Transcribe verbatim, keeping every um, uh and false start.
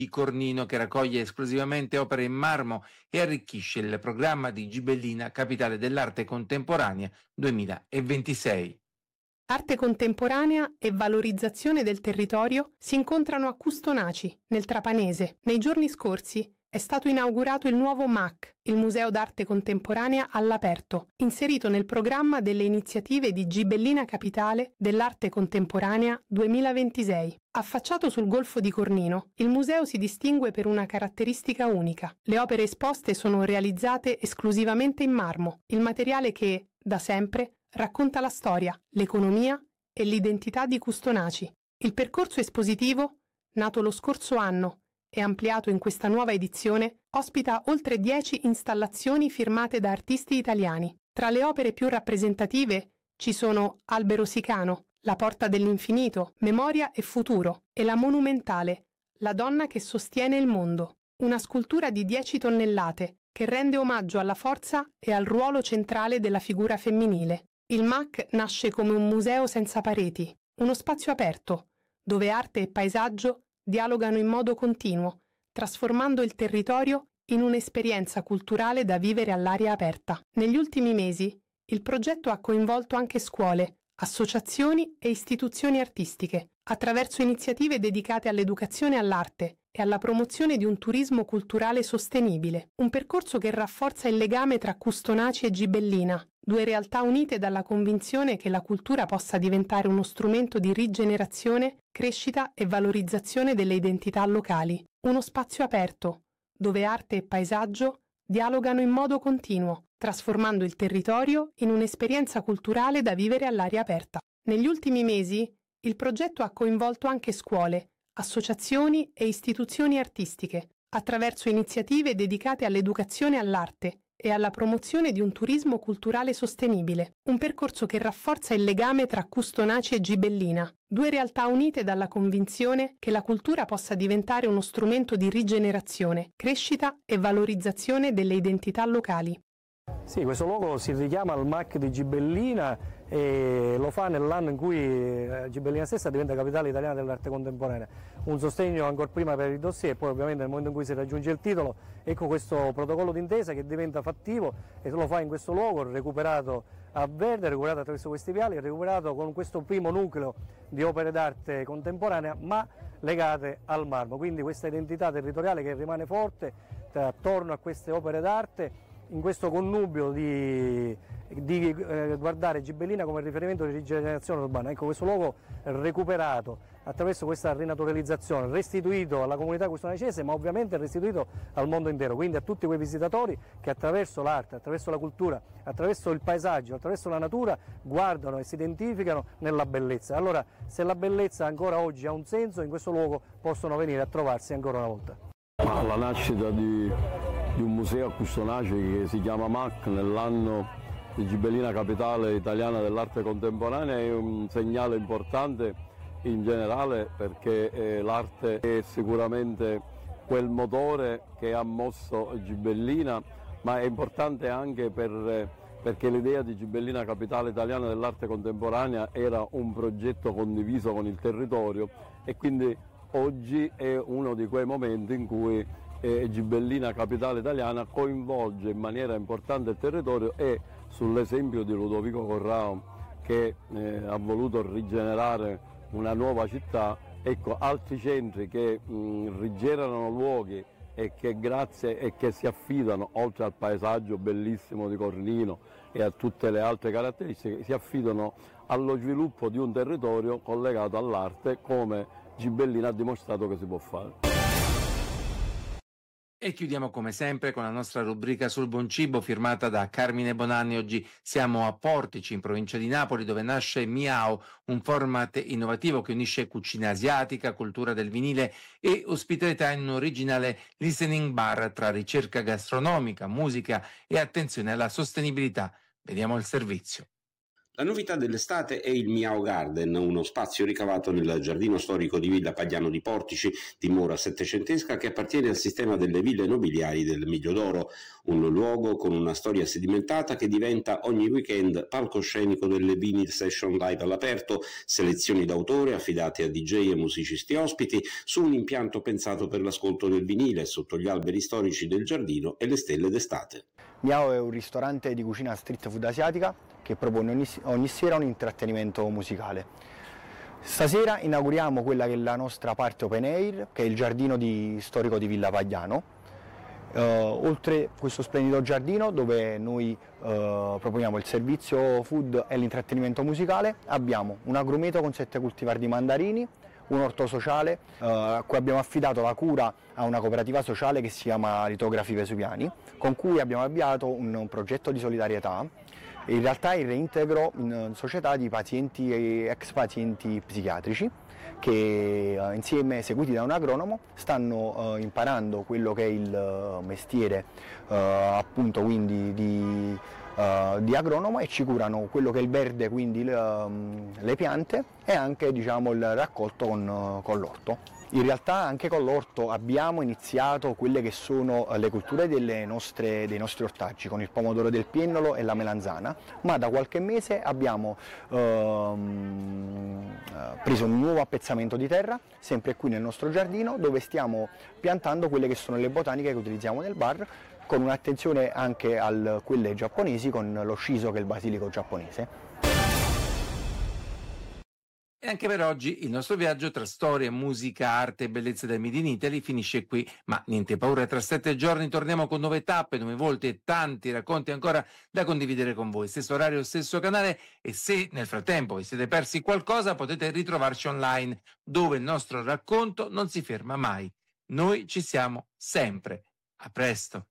di Cornino, che raccoglie esclusivamente opere in marmo e arricchisce il programma di Gibellina Capitale dell'Arte Contemporanea duemilaventisei. Arte contemporanea e valorizzazione del territorio si incontrano a Custonaci, nel Trapanese. Nei giorni scorsi è stato inaugurato il nuovo M A C, il Museo d'Arte Contemporanea all'aperto, inserito nel programma delle iniziative di Gibellina Capitale dell'Arte Contemporanea duemilaventisei. Affacciato sul Golfo di Cornino, il museo si distingue per una caratteristica unica. Le opere esposte sono realizzate esclusivamente in marmo, il materiale che, da sempre, racconta la storia, l'economia e l'identità di Custonaci. Il percorso espositivo, nato lo scorso anno e ampliato in questa nuova edizione, ospita oltre dieci installazioni firmate da artisti italiani. Tra le opere più rappresentative ci sono Albero Sicano, La porta dell'infinito, Memoria e futuro, e la monumentale La donna che sostiene il mondo, una scultura di dieci tonnellate che rende omaggio alla forza e al ruolo centrale della figura femminile. Il M A C nasce come un museo senza pareti, uno spazio aperto, dove arte e paesaggio dialogano in modo continuo, trasformando il territorio in un'esperienza culturale da vivere all'aria aperta. Negli ultimi mesi, il progetto ha coinvolto anche scuole, associazioni e istituzioni artistiche, attraverso iniziative dedicate all'educazione all'arte e alla promozione di un turismo culturale sostenibile, un percorso che rafforza il legame tra Custonaci e Gibellina, due realtà unite dalla convinzione che la cultura possa diventare uno strumento di rigenerazione, crescita e valorizzazione delle identità locali, uno spazio aperto, dove arte e paesaggio dialogano in modo continuo, trasformando il territorio in un'esperienza culturale da vivere all'aria aperta. Negli ultimi mesi, il progetto ha coinvolto anche scuole, associazioni e istituzioni artistiche, attraverso iniziative dedicate all'educazione all'arte e alla promozione di un turismo culturale sostenibile, un percorso che rafforza il legame tra Custonaci e Gibellina, due realtà unite dalla convinzione che la cultura possa diventare uno strumento di rigenerazione, crescita e valorizzazione delle identità locali. Sì, questo luogo si richiama al M A C di Gibellina e lo fa nell'anno in cui Gibellina stessa diventa capitale italiana dell'arte contemporanea. Un sostegno ancora prima per il dossier e poi ovviamente nel momento in cui si raggiunge il titolo, ecco questo protocollo d'intesa che diventa fattivo e lo fa in questo luogo recuperato a verde, recuperato attraverso questi viali, recuperato con questo primo nucleo di opere d'arte contemporanea ma legate al marmo. Quindi questa identità territoriale che rimane forte attorno a queste opere d'arte, in questo connubio di, di eh, guardare Gibellina come riferimento di rigenerazione urbana. Ecco, questo luogo recuperato attraverso questa rinaturalizzazione, restituito alla comunità custonacese, ma ovviamente restituito al mondo intero, quindi a tutti quei visitatori che attraverso l'arte, attraverso la cultura, attraverso il paesaggio, attraverso la natura guardano e si identificano nella bellezza. Allora, se la bellezza ancora oggi ha un senso, in questo luogo possono venire a trovarsi ancora una volta. Ma la nascita di, di un museo a Custonaci che si chiama M A C nell'anno di Gibellina Capitale Italiana dell'Arte Contemporanea è un segnale importante in generale, perché eh, l'arte è sicuramente quel motore che ha mosso Gibellina, ma è importante anche per, eh, perché l'idea di Gibellina Capitale Italiana dell'Arte Contemporanea era un progetto condiviso con il territorio e quindi oggi è uno di quei momenti in cui eh, Gibellina Capitale Italiana coinvolge in maniera importante il territorio e sull'esempio di Ludovico Corrao che eh, ha voluto rigenerare una nuova città, ecco altri centri che mh, rigenerano luoghi e che grazie e che si affidano, oltre al paesaggio bellissimo di Cornino e a tutte le altre caratteristiche, si affidano allo sviluppo di un territorio collegato all'arte, come Gibellina ha dimostrato che si può fare. E chiudiamo come sempre con la nostra rubrica sul buon cibo firmata da Carmine Bonanni. Oggi siamo a Portici, in provincia di Napoli, dove nasce Miao, un format innovativo che unisce cucina asiatica, cultura del vinile e ospitalità in un originale listening bar tra ricerca gastronomica, musica e attenzione alla sostenibilità. Vediamo il servizio. La novità dell'estate è il Miao Garden, uno spazio ricavato nel giardino storico di Villa Pagliano di Portici, dimora settecentesca che appartiene al sistema delle ville nobiliari del Miglio d'Oro, un luogo con una storia sedimentata che diventa ogni weekend palcoscenico delle vinyl session live all'aperto, selezioni d'autore affidate a D J e musicisti ospiti su un impianto pensato per l'ascolto del vinile sotto gli alberi storici del giardino e le stelle d'estate. Miao è un ristorante di cucina street food asiatica che propone ogni, ogni sera un intrattenimento musicale. Stasera inauguriamo quella che è la nostra parte open air, che è il giardino di, storico di Villa Pagliano. Uh, oltre questo splendido giardino dove noi uh, proponiamo il servizio food e l'intrattenimento musicale, abbiamo un agrumeto con sette cultivar di mandarini, un orto sociale uh, a cui abbiamo affidato la cura a una cooperativa sociale che si chiama Litografi Vesuviani, con cui abbiamo avviato un, un progetto di solidarietà. In realtà il reintegro in società di pazienti e ex pazienti psichiatrici che uh, insieme, seguiti da un agronomo, stanno uh, imparando quello che è il uh, mestiere uh, appunto quindi di, uh, di agronomo e ci curano quello che è il verde, quindi le, um, le piante e anche diciamo il raccolto con, uh, con l'orto. In realtà anche con l'orto abbiamo iniziato quelle che sono le colture delle nostre, dei nostri ortaggi, con il pomodoro del piennolo e la melanzana, ma da qualche mese abbiamo ehm, preso un nuovo appezzamento di terra, sempre qui nel nostro giardino, dove stiamo piantando quelle che sono le botaniche che utilizziamo nel bar, con un'attenzione anche a quelle giapponesi, con lo shiso che è il basilico giapponese. E anche per oggi il nostro viaggio tra storia, musica, arte e bellezza del Made in Italy finisce qui, ma niente paura, tra sette giorni torniamo con nuove tappe, nuove volte e tanti racconti ancora da condividere con voi. Stesso orario, stesso canale, e se nel frattempo vi siete persi qualcosa potete ritrovarci online, dove il nostro racconto non si ferma mai. Noi ci siamo sempre. A presto.